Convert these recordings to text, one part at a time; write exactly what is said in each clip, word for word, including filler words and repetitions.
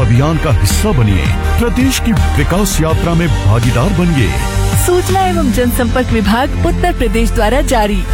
अभियान का हिस्सा बनिए, प्रदेश की विकास यात्रा में भागीदार बनिए। सूचना एवं जनसंपर्क विभाग उत्तर प्रदेश द्वारा जारी।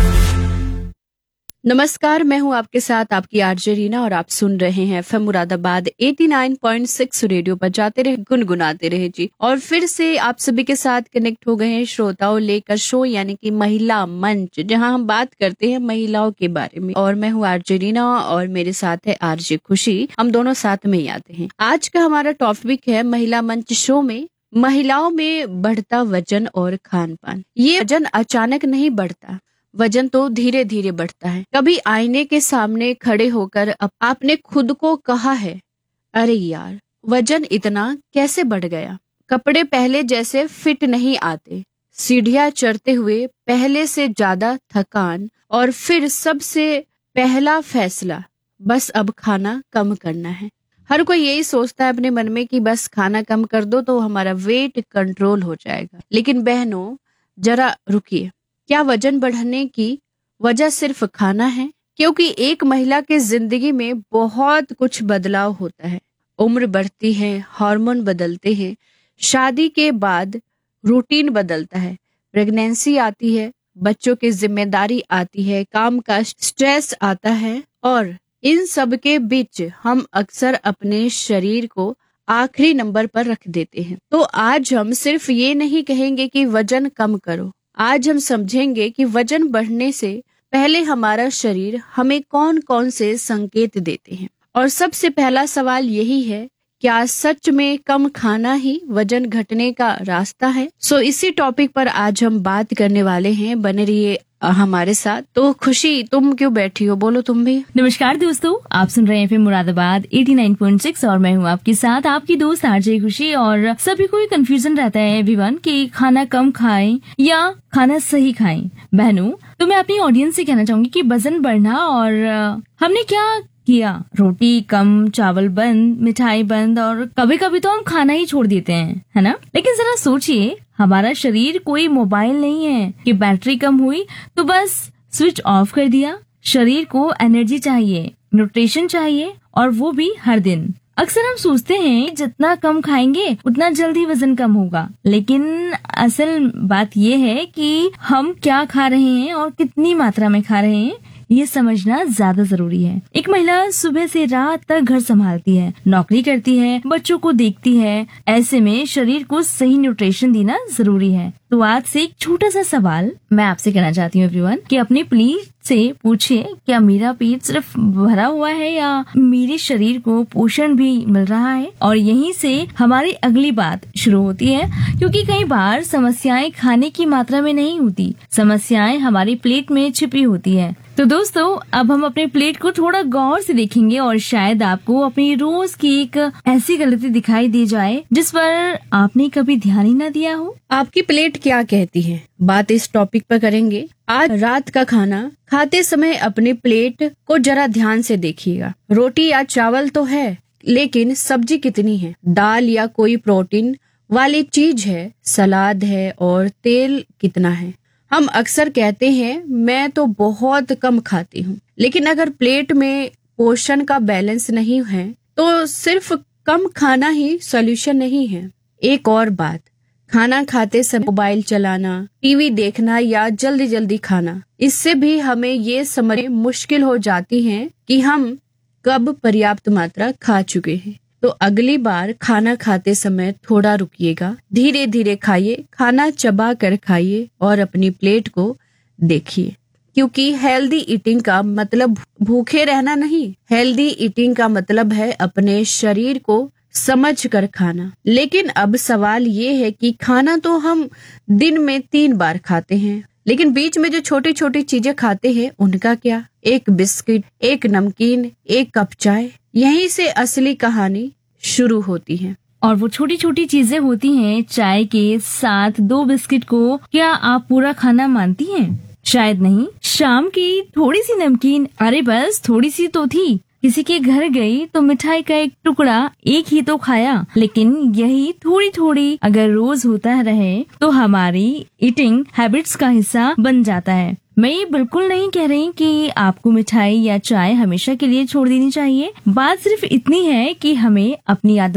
नमस्कार, मैं हूं आपके साथ आपकी आरजे रीना और आप सुन रहे हैं एफएम मुरादाबाद नवासी पॉइंट छह रेडियो पर। जाते रहे गुनगुनाते रहे जी। और फिर से आप सभी के साथ कनेक्ट हो गए हैं श्रोताओं लेकर शो, यानी कि महिला मंच, जहां हम बात करते हैं महिलाओं के बारे में। और मैं हूं आरजे रीना और मेरे साथ है आरजे खुशी। हम दोनों साथ में ही आते हैं। आज का हमारा टॉपिक है महिला मंच शो में महिलाओं में बढ़ता वजन और खान पान। ये वजन अचानक नहीं बढ़ता, वजन तो धीरे धीरे बढ़ता है। कभी आईने के सामने खड़े होकर आपने खुद को कहा है, अरे यार वजन इतना कैसे बढ़ गया। कपड़े पहले जैसे फिट नहीं आते, सीढ़ियां चढ़ते हुए पहले से ज्यादा थकान, और फिर सबसे पहला फैसला बस अब खाना कम करना है। हर कोई यही सोचता है अपने मन में कि बस खाना कम कर दो तो हमारा वेट कंट्रोल हो जाएगा। लेकिन बहनों जरा रुकिए, क्या वजन बढ़ने की वजह सिर्फ खाना है? क्योंकि एक महिला के जिंदगी में बहुत कुछ बदलाव होता है। उम्र बढ़ती है, हार्मोन बदलते हैं, शादी के बाद रूटीन बदलता है, प्रेगनेंसी आती है, बच्चों की जिम्मेदारी आती है, काम का स्ट्रेस आता है, और इन सब के बीच हम अक्सर अपने शरीर को आखिरी नंबर पर रख देते हैं। तो आज हम सिर्फ ये नहीं कहेंगे कि वजन कम करो, आज हम समझेंगे कि वजन बढ़ने से पहले हमारा शरीर हमें कौन कौन से संकेत देते हैं। और सबसे पहला सवाल यही है, क्या सच में कम खाना ही वजन घटने का रास्ता है? सो इसी टॉपिक पर आज हम बात करने वाले हैं। बने रहिए हमारे साथ। तो खुशी, तुम क्यों बैठी हो, बोलो तुम भी। नमस्कार दोस्तों, आप सुन रहे हैं फिर मुरादाबाद नवासी पॉइंट छह और मैं हूँ आपके साथ आपकी दोस्त आरजे खुशी। और सभी को कंफ्यूजन रहता है एवरीवन कि खाना कम खाएं या खाना सही खाएं। बहनों, तो मैं अपनी ऑडियंस से कहना चाहूंगी कि वजन बढ़ना और हमने क्या किया, रोटी कम, चावल बंद, मिठाई बंद, और कभी कभी तो हम खाना ही छोड़ देते हैं, है ना। लेकिन जरा सोचिए, हमारा शरीर कोई मोबाइल नहीं है कि बैटरी कम हुई तो बस स्विच ऑफ कर दिया। शरीर को एनर्जी चाहिए, न्यूट्रिशन चाहिए, और वो भी हर दिन। अक्सर हम सोचते हैं जितना कम खाएंगे उतना जल्दी वजन कम होगा, लेकिन असल बात ये है कि हम क्या खा रहे हैं और कितनी मात्रा में खा रहे हैं, ये समझना ज्यादा जरूरी है। एक महिला सुबह से रात तक घर संभालती है, नौकरी करती है, बच्चों को देखती है। ऐसे में शरीर को सही न्यूट्रिशन देना जरूरी है। तो आज से एक छोटा सा सवाल मैं आपसे कहना चाहती हूँ एवरीवन, कि अपनी प्लीज से पूछिए, क्या मेरा पेट सिर्फ भरा हुआ है या मेरे शरीर को पोषण भी मिल रहा है? और यहीं से हमारी अगली बात शुरू होती है, क्योंकि कई बार समस्याएं खाने की मात्रा में नहीं होती, समस्याएं हमारी प्लेट में छिपी होती है। तो दोस्तों, अब हम अपने प्लेट को थोड़ा गौर से देखेंगे और शायद आपको अपनी रोज की एक ऐसी गलती दिखाई दे जाए जिस पर आपने कभी ध्यान ही न दिया हो। आपकी प्लेट क्या कहती है, बात इस टॉपिक पर करेंगे। आज रात का खाना खाते समय अपनी प्लेट को जरा ध्यान से देखिएगा। रोटी या चावल तो है, लेकिन सब्जी कितनी है? दाल या कोई प्रोटीन वाली चीज है? सलाद है? और तेल कितना है? हम अक्सर कहते हैं मैं तो बहुत कम खाती हूँ, लेकिन अगर प्लेट में पोषण का बैलेंस नहीं है तो सिर्फ कम खाना ही सॉल्यूशन नहीं है। एक और बात, खाना खाते समय मोबाइल चलाना, टीवी देखना या जल्दी जल्दी खाना, इससे भी हमें ये समझ मुश्किल हो जाती है कि हम कब पर्याप्त मात्रा खा चुके हैं। तो अगली बार खाना खाते समय थोड़ा रुकिएगा, धीरे धीरे खाइए, खाना चबा कर खाइए और अपनी प्लेट को देखिए। क्योंकि हेल्दी ईटिंग का मतलब भूखे रहना नहीं, हेल्दी ईटिंग का मतलब है अपने शरीर को समझ कर खाना। लेकिन अब सवाल ये है कि खाना तो हम दिन में तीन बार खाते हैं, लेकिन बीच में जो छोटी छोटी चीजें खाते हैं उनका क्या? एक बिस्किट, एक नमकीन, एक कप चाय, यहीं से असली कहानी शुरू होती है। और वो छोटी छोटी चीजें होती हैं, चाय के साथ दो बिस्किट को क्या आप पूरा खाना मानती हैं? शायद नहीं। शाम की थोड़ी सी नमकीन, अरे बस थोड़ी सी तो थी। किसी के घर गई तो मिठाई का एक टुकड़ा एक ही तो खाया, लेकिन यही थोड़ी थोड़ी अगर रोज होता रहे तो हमारी ईटिंग हैबिट्स का हिस्सा बन जाता है। मैं ये बिल्कुल नहीं कह रही कि आपको मिठाई या चाय हमेशा के लिए छोड़ देनी चाहिए। बात सिर्फ इतनी है कि हमें अपनी आदत